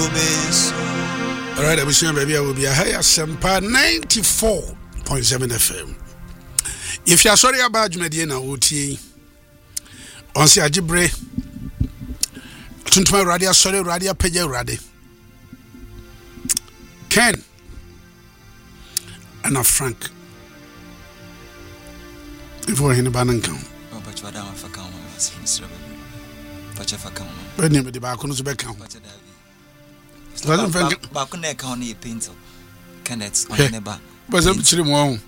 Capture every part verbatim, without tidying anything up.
All right, I will see baby. I will be a higher Sempa ninety-four point seven F M. If you are sorry about Medina, Uti on see Ajibre Tuntuma Radio, sorry, Radio Peja Radi Ken and a Frank. Before he banan count. Oh, but you are down for count, Mister But you for count. When you be back on the back count. Back on the account, you pencil. Kenneth on the back. But I'm chilling one.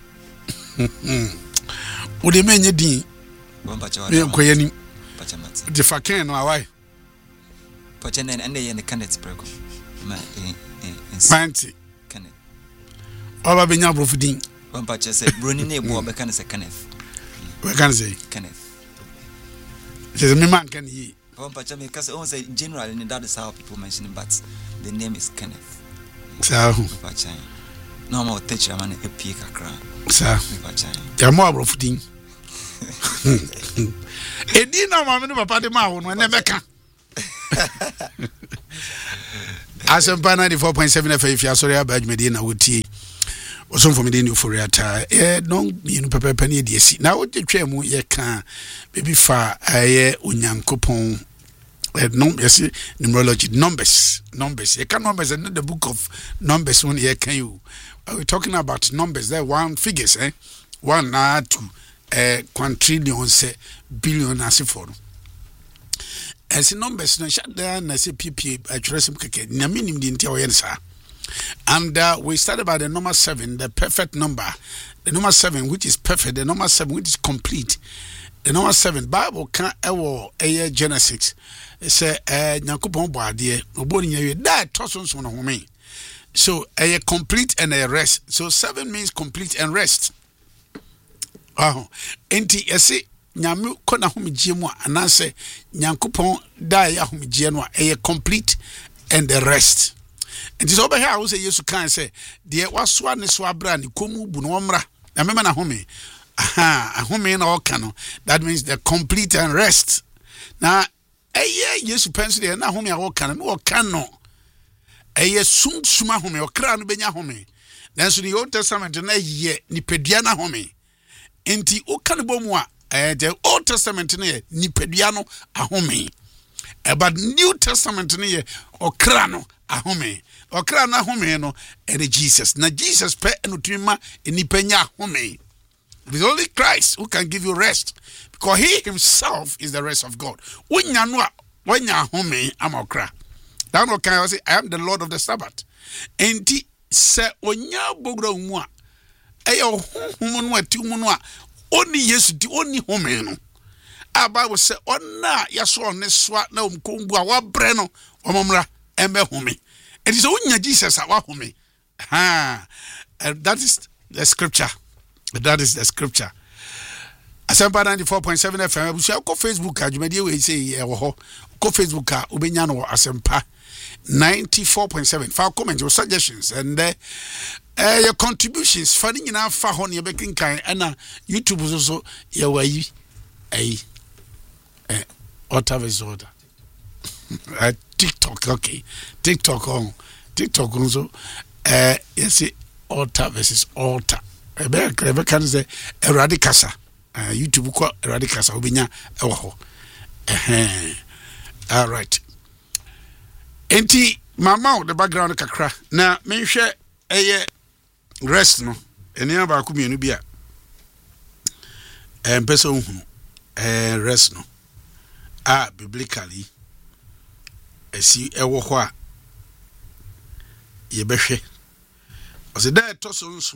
Would you mean you did? Me and Quayani. But if I can, why? But then and they in the Kenneth Bergo. Fancy. Kenneth. All I've been out of Dean. One patch said, Bruni neighbor, but can say Kenneth. What can I say? Kenneth. Says me man can he. One patch because I say general and that is how people mention it, but the name is Kenneth. So, no more touch a man a peak a crown. Sir, you're more of Dean. A dinner, mamma, Papa de Mao, when never can. As a ninety-four point seven F M, if you are sorry about Medina, would tea. Some for me for retire. Eh, no, you know, Papa Penny, dear. Now, what the train ye can baby far, I unyankopon. No, yes, numerology numbers, numbers. You can numbers and not the book of numbers. When you can you, we're talking about numbers. There one figures, eh? One, uh, two, eh, quadrillion, say billion, as if for. As numbers, no shut down. I say P P. I trust him. Keke. Nyaminim di ntia oyensa. And uh, we started by the number seven, the perfect number. The number seven, which is perfect. The number seven, which is complete. The number seven, Bible can't ever a Genesis. It say, eh, Nyankopon bo ade, oboni ye that toson so no home. So a complete and a rest. So seven means complete and rest. Oh, enti ese Nyamu kona home giemu anase Nyankopon da ya home gienu a complete and the rest. And this over here, I will say, yes, you can say, dear, was one is swabra, and Kumu Bunomra. I remember a home. Aha, a home in all cano. That means the complete and rest. Now, a year, yes, you pencil there, now home, I walk canon or cano. A year soon, suma home, or crown benya home. Then so the Old Testament, and a year, Nipediana home. Enti o canibomwa, the Old Testament, Nipediano a home. But New Testament, or crano a home. Okra na home no and Jesus. Na Jesus pe enutuma enipenya home. It is only Christ who can give you rest because he himself is the rest of God. Wonya no wonya home am okra. That no can I say I am the Lord of the Sabbath. Enti se onya bogro mu a eyo honhom no ati mu no a oni Yesu di oni home no. A Bible say onna yaso ne soa na omkombu a wabre no omomra embe home. It is only Jesus awahome. Ha, that is the scripture. That is the scripture. Asempa ninety-four point seven F M. We shall go Facebook. Ajumadi we say ewo go Facebook. Ubenya no Asempa ninety-four point seven. For comments, your suggestions, and uh, uh, your contributions. Finding enough for honey baking kind and uh, YouTube is also your way. A, a, whatever is order. Uh, TikTok, okay. TikTok on TikTok also. Uh, yes, altar versus altar. Ebe can say eradicasa. Uh, YouTube ko eradicasa obinya ewo ho. Eh. All right. Enti mama the background kakra. Na menhwe eye rest no. Eni aba ku mienu bia. Eh mpesa ohunu. Eh rest no. Ah biblically esi ewo ho a ye behwe ose da to so nso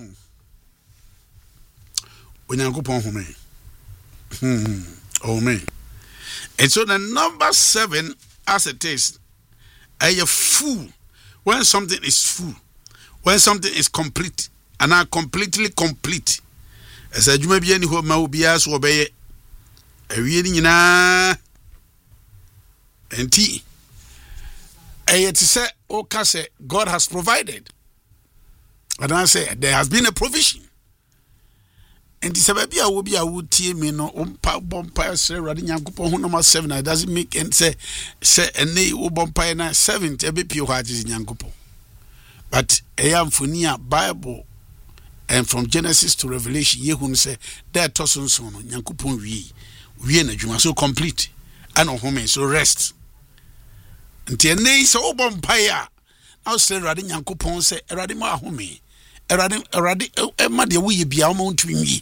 onyankopon home hmm oh me. And so the number seven as it is a full when something is full, when something is complete and are completely complete as a juma bi ani ho ma obi aso obeye awie ni nyina enti it is said, okay, say God has provided. And I say there has been a provision. enti sababi a wo bi a wo tie me no ompa bompa sere rade nyankopon ho number seven it doesn't make and say say ene wo bompa na seventh e be pie ho agye nyankopon but e am foni a Bible and from Genesis to Revelation yehun say that toson so no nyankopon wi wi na dwuma so complete and home so rest enti ene so wo bompa ya now say rade nyankopon say rade ma home erade erade e ma de wo ye bia wo ntumi nwi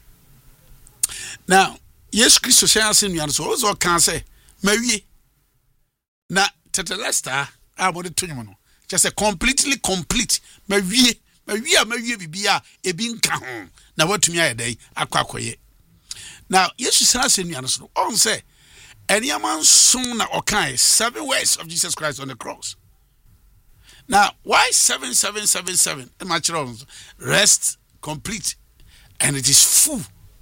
now yes Christo say asen nuan so so kan say mawie na tetelesta abode tonyo no just say completely complete mawie mawie a mawie bibia ebi nka ho na watumi ayedai akwakoye now yes say asen nuan so on say any man soon na okan seven words of Jesus Christ on the cross. Now, why seven, seven, seven, seven? Rest, complete, and it is full.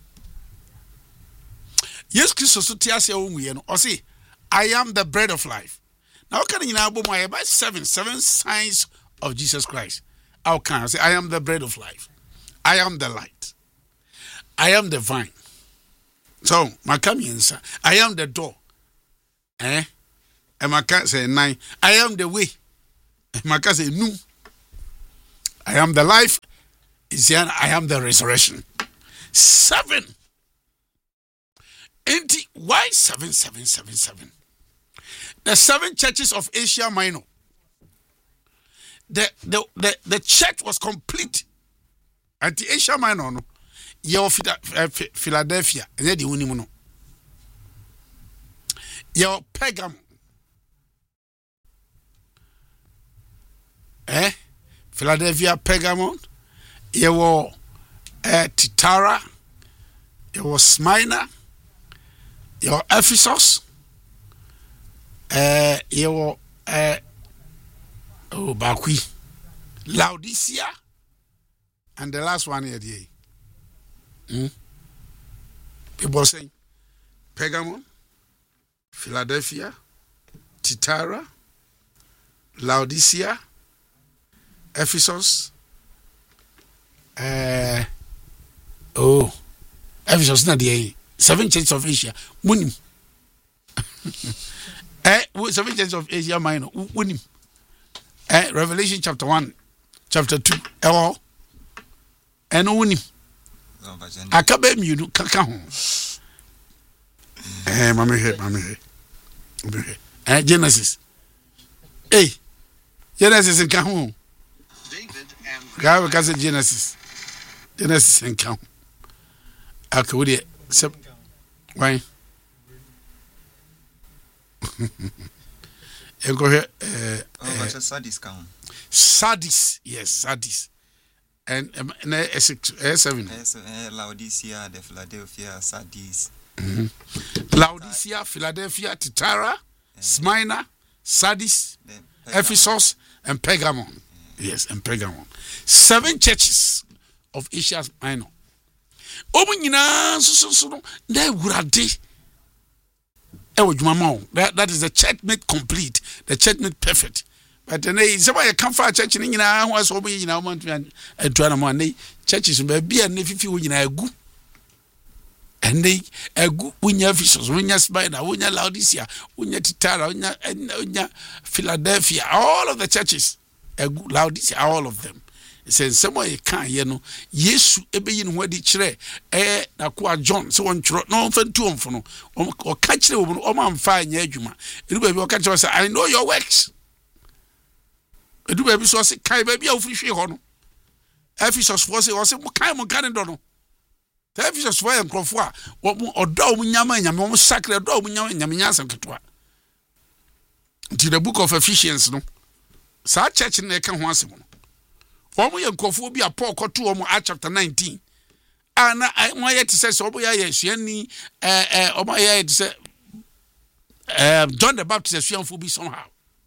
Yes, Christos or say, I am the bread of life. Now, can you now buy seven, seven signs of Jesus Christ? How can I say, I am the bread of life? I am the light. I am the vine. So, my coming, I am the door. Eh? And my cat say nine. I am the way. My cat say no. I am the life. Is here. I am the resurrection. Seven. Ain't it, why seven, seven, seven, seven? The seven churches of Asia Minor. The the the, the church was complete. At the Asia Minor, no. Yo Philadelphia. And the unimuno. Yo Pergamum. Eh? Philadelphia, Pergamon. Yo eh Titara. Yo Smyrna. Yo Ephesus. Eh yo eh oh Bakwi. Laodicea. And the last one here, the hmm? People saying Pergamon, Philadelphia, Titara, Laodicea, Ephesus, uh, oh, Ephesus, not the seven churches of Asia, Munim. Eh, seven churches of Asia Minor, Munim. Eh, Revelation chapter one, chapter two, eh, and Munim. Akabe miudu kaka ho. Eh, mama he, mama he. Eh, Genesis. Eh, Genesis in Kahun. David and God because of Genesis. Genesis in Kahun. Okay, what it? Why? You go here. Uh, oh, uh, Sardis Kahun. Sardis, yes, Sardis. And um, and uh, seven. Uh, Laodicea, the Philadelphia, Sardis. Mm-hmm. Laodicea, Philadelphia, Titara, uh, Smyrna, Sardis, Ephesus, and Pergamon. Uh, yes, and Pergamon. Seven churches of Asia Minor. That that is the church made complete, the church made perfect. But then somebody come for a church in India, who was hoping you know, want to try money. Churches be and if you win a good and they a good win your officials, win your spider, win your Laodicea, win your Titara, win your Philadelphia, all of the churches, a good Laodicea, all of them. It says somewhere you can't, you know, yes, ebe in where the chere, eh, na kwa John, so one trot, no one two on for no, or catch the woman, or man fine, yeah, Juma. It will be catch us, I know your works. It will be so sick, Kai baby, of fish honor. Ephesus was it was a kind of cannon. The Ephesus were and Crawford, or dog Yama and Yama sacred dog Yama and Yaminas and Katua. To the book of Ephesians, no. Such church in the can once more. One way and Crawford be a poor two or more at chapter nineteen. And I want to say, so we are yes, Yenny, eh, or my head say, John the Baptist, young will be somehow.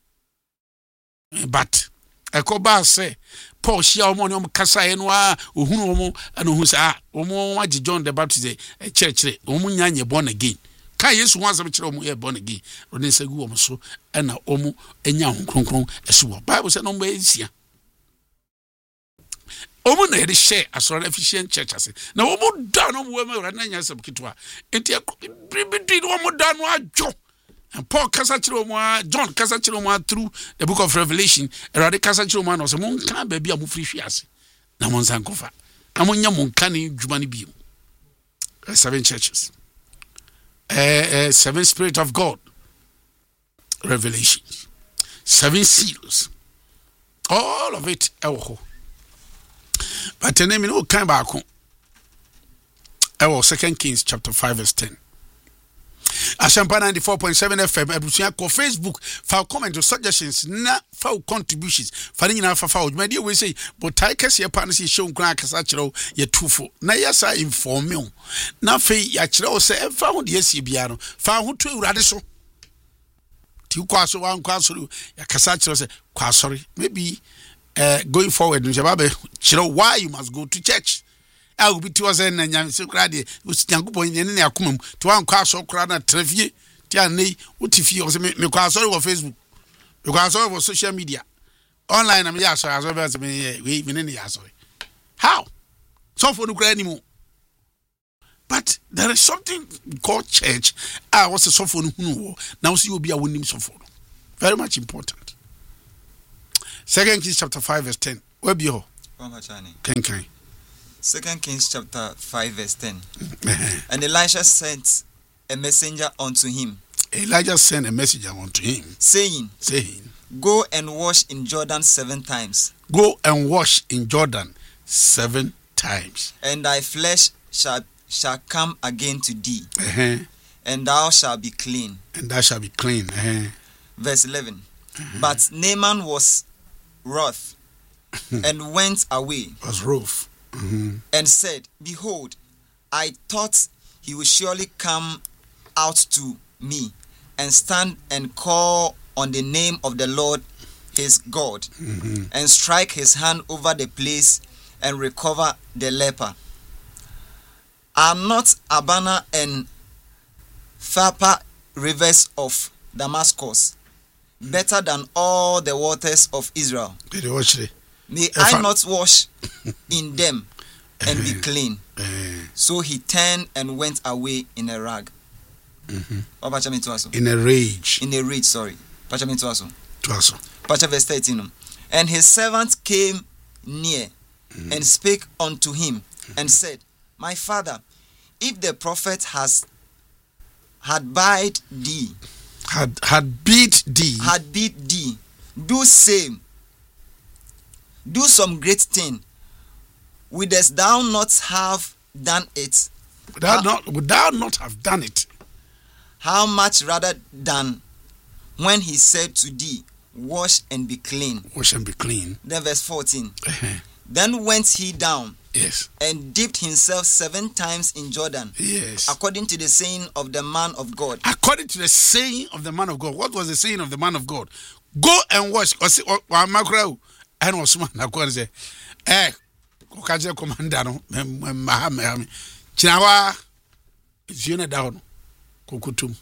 But I call back say, Paul, she almost on Cassa and wa, who and who's ah, or John the Baptist, a church, Omunya born again. Can yes, once a child born again, or they say, go so, and a omo, and young cron, a sewer. Bible said, no way is here. omo na yede share asɔre efficient church ase na omo da no mo ma na nya sɛm kitwa enti bibi omo da no adwo and Paul kasa kyerɛ omo John kasa kyerɛ omo through the book of Revelation erade kasa kyerɛ omo na sɛ mon kan ba bia mo free hwe ase na mon san kofa na mon nya mon kan dwuma ne bi seven churches uh, uh, seven Spirit of God revelations, seven seals, all of it ewo. But the name no kan baako ewo Second Kings chapter five verse ten. Asampa ninety-four point seven F M abusua ko Facebook for comment or suggestions na for contributions for nyina fa fa odwumade we say but tai kase pa na se show nkran akasa kyerɛw ye tufo na yasa inform me na fe ya kyerɛw se fa ho de asie bia no fa ho to awurade so ti kwaso wan kwaso ya kasa kyerɛw se kwasori maybe uh, going forward njababe kyerɛw why you must go to church. I will be to us and Yam Socradi, which Yankubo in any acumum to one class or crana trevie, Tiani, Utifi or me class over Facebook. Because over social media. Online, I'm yes, as well as me, we even in the assoy. How? So for the anymore. But there is something called church. I was a sophomore who now see you be a winning sophomore. Very much important. Second Kings chapter five verse ten. Where be you? Ken Ken. Second Kings chapter five verse ten. And Elisha sent a messenger unto him. Elijah sent a messenger unto him, saying, saying, Go and wash in Jordan seven times. Go and wash in Jordan seven times. And thy flesh shall shall come again to thee, uh-huh. and thou shalt be clean. And thou shalt be clean. Uh-huh. Verse eleven. Uh-huh. But Naaman was wroth and went away. Was wroth. Mm-hmm. And said, Behold, I thought he would surely come out to me and stand and call on the name of the Lord his God, mm-hmm. and strike his hand over the place and recover the leper. Are not Abana and Pharpar rivers of Damascus better than all the waters of Israel? Did you watch it? May I not wash in them and be clean? So he turned and went away in a rag. Mm-hmm. In a rage. In a rage, sorry. Tuaso. Pacha verse thirteen. And his servant came near mm-hmm. and spake unto him mm-hmm. and said, My father, if the prophet has had bide thee, had had beat thee, had beat thee, do same. Do some great thing. Wouldst thou not have done it? Would thou not, would thou not have done it? How much rather than when he said to thee, Wash and be clean. Wash and be clean. Then verse fourteen. Uh-huh. Then went he down. Yes. And dipped himself seven times in Jordan. Yes. According to the saying of the man of God. According to the saying of the man of God. What was the saying of the man of God? Go and wash. And was man na say, eh, kokaje commander no mahame chinawa ziona down kokutum.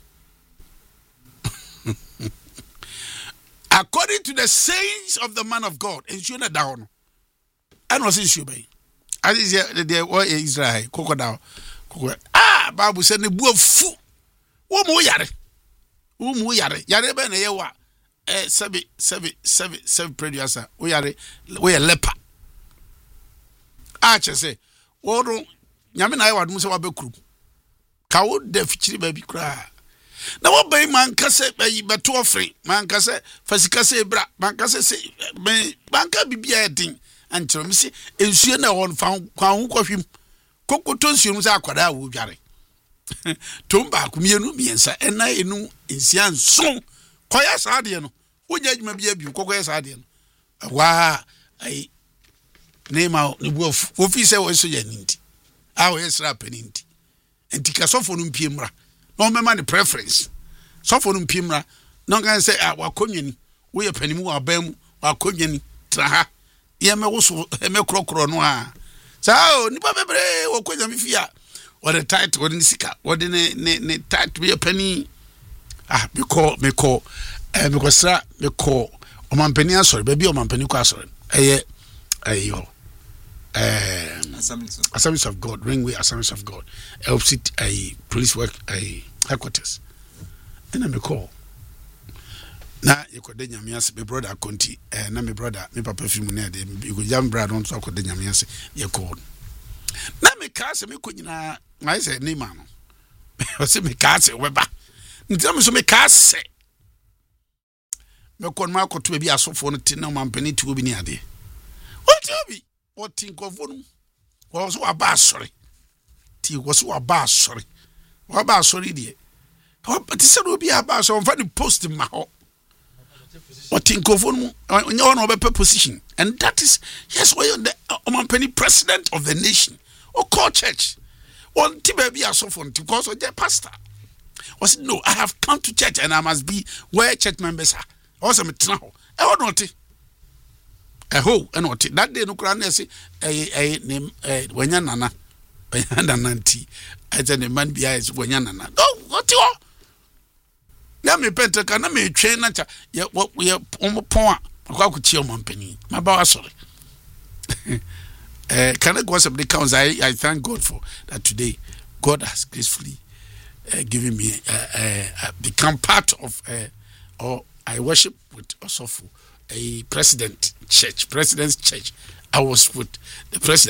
According to the sayings of the man of God, ziona down. And was issue by. As is the war Israel crocodile. Ah, Bible said the bu fu. Wo mo yare. Wo mo yare. Yare be na ye wa. Eh, seven, seven, seven, seven producer. We are we are leper. Archer say, "Woro nyame na iwa dum se wa bekuru. Ka wo da fichiri ba bi kra. Na wo bai man kase bayi beto ofre. Man kase fasika se bra. Man kase se me man ka bibia edin. Ankyerɛ me se ensuo na won fa kwa ho kwahwim. Kokoto nsuo mu se akwada wo dware. Tomba akumienu miensa ena enu ensia nson. Koya saade no wonya adwuma bia bi kokoya saade no wa ai nema ne bu ofi se wo so ya ninti a wo yesra paninti enti ka sofo no mpie mra no mema ne preference sofo no mpie mra no kan se a wakonwani wo ye panimu wa bam wakonwani tra ha ye me wo so me krokro no a sa o nipa bebre wo konya mi fia wo the tight wo ne sika wo de ne ne tight be pani. Ah, me call, me call, eh, me call, me call. O mampeni asori, baby o mampeni kwa asori. Eye, eye yo. um, Assemblies of, Assemblies of God, Ringway Assemblies of God, opposite a police work a headquarters. And I'm a call. Na yekode nyame ase me brother Conti eh na me brother me papa fi mu na de you go jam brother on so akode nyame ase ye call na me ka se me ko nyina ngai se ni ma no o se me ka se weba ntia me so me ka se me kon ma akoto bi asofo no ti na mampani ti obi ni ade o ti obi o ti nkofo no o so aba asore ti wo so aba asore wo aba asore die o ti se no bi aba asore on fa ni post ma ho. What in Kofono on your position, and that is yes, why the Omanpeni president of the nation or core church. One Tibaby are so fun because of their pastor. Was no, I have come to church and I must be where church members are. Also, now I want not it. A ho and what that day no crown say a name when you're nana, when you're nanti, as a man be as when you're nana. Oh, what you are? Na me pentaka na me twen na cha ye ye pon akwa kuchi o mampani maba wasore eh can I go some the counts I I thank God for that today God has gracefully uh, given me uh, uh, become part of uh, or I worship with Osofu a president church president's church. I was with the president